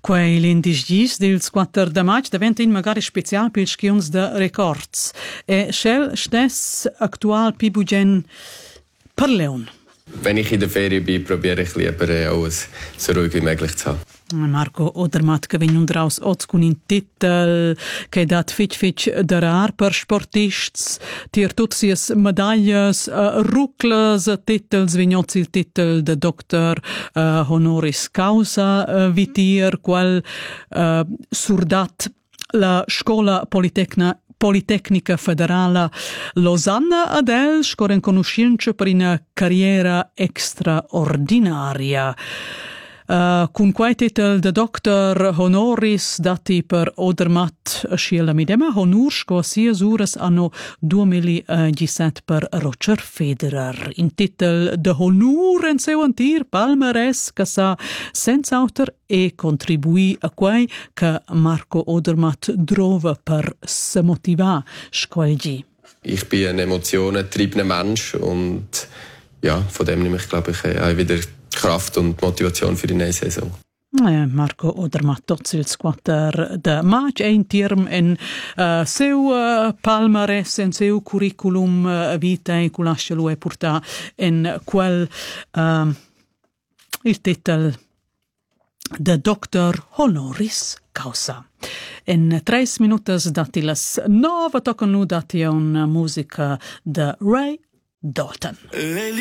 Quei l'indisgis dils 4 de maig diventa in magari special pils schiuns de records. E Shell stess aktual pi bugen per Leon. Wenn ich in der Ferien bin, probiere ich lieber alles so ruhig wie möglich zu haben. Marco Odermatt che vegn undraus oz cun in titel che dat fitch de rar per sportists tier tut sies medailles rucles titels vignoz il titel de doctor honoris causa vitier qual surdat la scola Politecnica Federala Losanna ad el scoren conoscenza per una carriera extraordinaria. Con quai titel de doctor honoris dati per Odermatt schiela midema honor sco sias uras anno 2017 per Roger Federer. In titel de honor en seu antir palmares che sa senza autor e contribuì a quai che Marco Odermatt drova per se motivar scolgi. Ich bin ein emotionengetriebener Mensch und ja, von dem nehme ich, glaube ich, auch wieder Kraft und Motivation für die neue Saison. Marco Odermatt tots ils 4 de maig e in term en seu palmares en seu curriculum vitae culascelo e portar en quel il titel de doctor honoris causa. En 3 minutos dati las 9 toccano dati una musica de Ray Dalton.